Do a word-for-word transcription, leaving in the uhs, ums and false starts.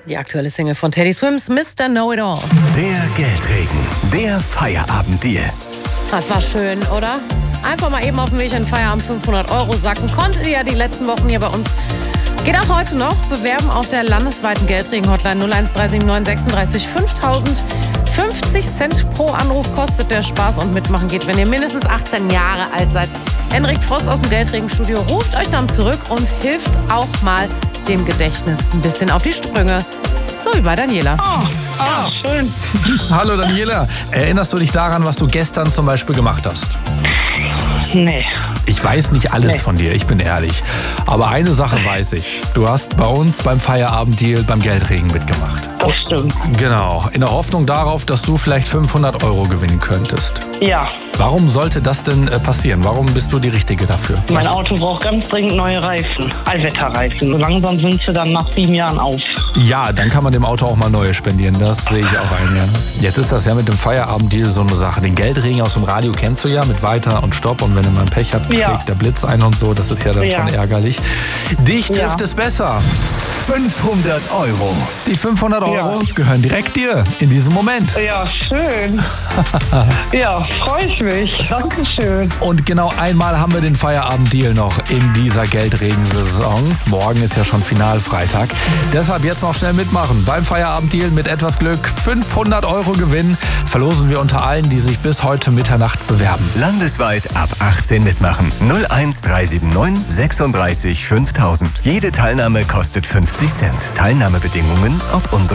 Die aktuelle Single von Teddy Swims, Mister Know-It-All. Der Geldregen, der Feierabenddeal. Das war schön, oder? Einfach mal eben auf dem Weg in den Feierabend fünfhundert Euro sacken. Konntet ihr ja die letzten Wochen hier bei uns. Geht auch heute noch. Bewerben auf der landesweiten Geldregen-Hotline null eins drei sieben neun sechsunddreißig fünftausend. fünfzig Cent pro Anruf kostet der Spaß und mitmachen geht, wenn ihr mindestens achtzehn Jahre alt seid. Henrik Frost aus dem Geldregen-Studio ruft euch dann zurück und hilft auch mal dem Gedächtnis ein bisschen auf die Sprünge. So wie bei Daniela. Oh, oh schön. Hallo Daniela, erinnerst du dich daran, was du gestern zum Beispiel gemacht hast? Nee. Ich weiß nicht alles Nee. von dir, ich bin ehrlich. Aber eine Sache weiß ich. Du hast bei uns beim Feierabenddeal beim Geldregen mitgemacht. Das stimmt. Genau, in der Hoffnung darauf, dass du vielleicht fünfhundert Euro gewinnen könntest. Ja, Warum sollte das denn äh, passieren? Warum bist du die Richtige dafür? mein Auto braucht ganz dringend neue Reifen. Allwetterreifen. So langsam sind sie dann nach sieben Jahren auf. Ja, dann kann man dem Auto auch mal neue spendieren. Das sehe ich auch ein, ja. Jetzt ist das ja mit dem Feierabenddeal so eine Sache. Den Geldregen aus dem Radio kennst du ja mit Weiter und Stopp. Und wenn du mal ein Pech hast, Ja. schlägt der Blitz ein und so. Das ist ja dann Ja. schon ärgerlich. Dich trifft Ja. es besser. fünfhundert Euro. Die fünfhundert Euro Ja. gehören direkt dir in diesem Moment. Ja, schön. Ja, freue ich mich. Dankeschön. Und genau einmal haben wir den Feierabenddeal noch in dieser Geldregensaison. Morgen ist ja schon Finalfreitag. Deshalb jetzt noch schnell mitmachen. Beim Feierabenddeal mit etwas Glück fünfhundert Euro Gewinn verlosen wir unter allen, die sich bis heute Mitternacht bewerben. Landesweit ab achtzehn mitmachen. null eins drei sieben neun sechsunddreißig fünftausend. Jede Teilnahme kostet fünfzig Cent. Teilnahmebedingungen auf unserer